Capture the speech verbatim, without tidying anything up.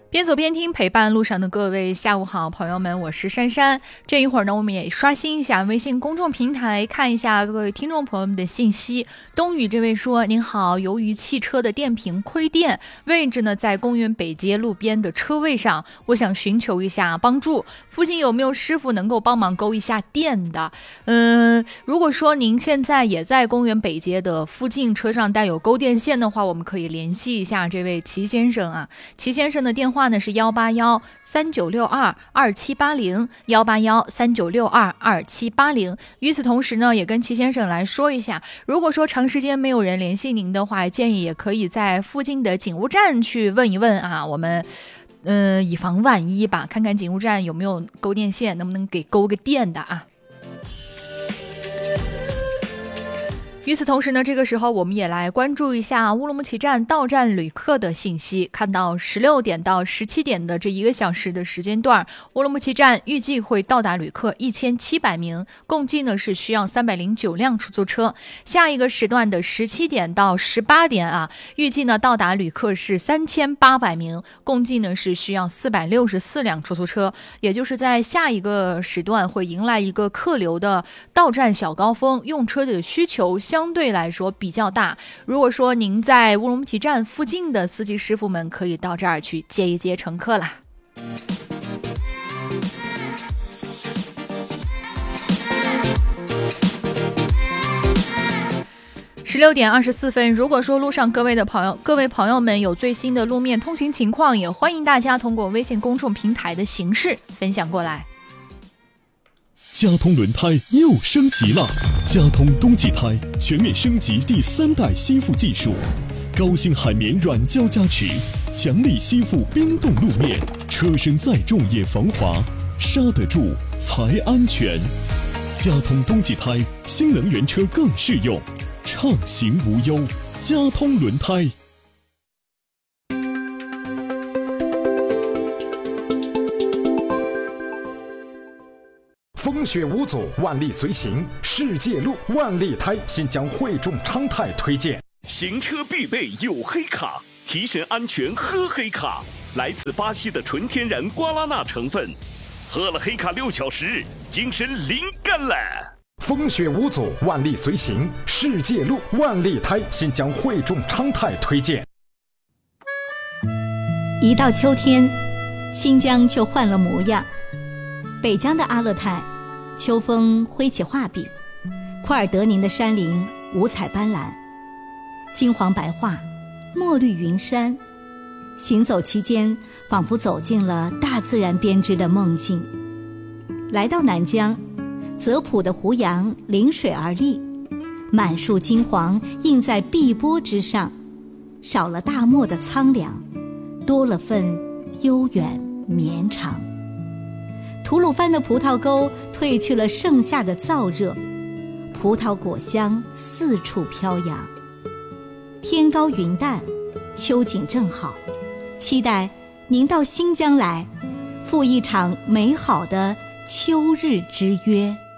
边走边听，陪伴路上的各位下午好，朋友们，我是珊珊。这一会儿呢，我们也刷新一下微信公众平台，看一下各位听众朋友们的信息。冬雨这位说，您好，由于汽车的电瓶亏电，位置呢在公园北街路边的车位上，我想寻求一下帮助，附近有没有师傅能够帮忙勾一下电的？嗯，如果说您现在也在公园北街的附近，车上带有勾电线的话，我们可以联系一下这位齐先生啊。齐先生的电话话呢是幺八幺三九六二二七八零幺八幺三九六二二七八零。与此同时呢，也跟齐先生来说一下，如果说长时间没有人联系您的话，建议也可以在附近的警务站去问一问啊，我们呃以防万一吧，看看警务站有没有勾电线，能不能给勾个电的啊。与此同时呢，这个时候我们也来关注一下乌鲁木齐站到站旅客的信息。看到十六点到十七点的这一个小时的时间段，乌鲁木齐站预计会到达旅客一千七百名，共计呢是需要三百零九辆出租车。下一个时段的十七点到十八点啊，预计呢到达旅客是三千八百名，共计呢是需要四百六十四辆出租车。也就是在下一个时段会迎来一个客流的到站小高峰，用车的需求相相对来说比较大。如果说您在乌鲁木齐站附近的司机师傅们，可以到这儿去接一接乘客啦。十六点二十四分，如果说路上各位的朋友各位朋友们有最新的路面通行情况，也欢迎大家通过微信公众平台的形式分享过来。 佳通轮胎又升级了，佳通冬季胎全面升级第三代吸附技术，高性海绵软胶加持，强力吸附冰冻路面，车身再重也防滑，刹得住才安全。佳通冬季胎，新能源车更适用，畅行无忧。佳通轮胎。 风雪无阻，万里随行，世界路万利胎新疆汇众昌泰推荐。 行车必备有黑卡，提神安全喝黑卡，来自巴西的纯天然瓜拉纳成分，喝了黑卡六小时，精神灵感了。 风雪无阻，万里随行，世界路万利胎新疆汇众昌泰推荐。 一到秋天，新疆就换了模样。北疆的阿勒泰，秋风挥起画笔，库尔德宁的山林五彩斑斓，金黄白桦，墨绿云山。行走期间，仿佛走进了大自然编织的梦境。来到南疆，泽普的胡杨临水而立，满树金黄映在碧波之上，少了大漠的苍凉，多了份悠远绵长。吐鲁番的葡萄沟褪去了盛夏的燥热，葡萄果香四处飘扬。天高云淡，秋景正好，期待您到新疆来，赴一场美好的秋日之约。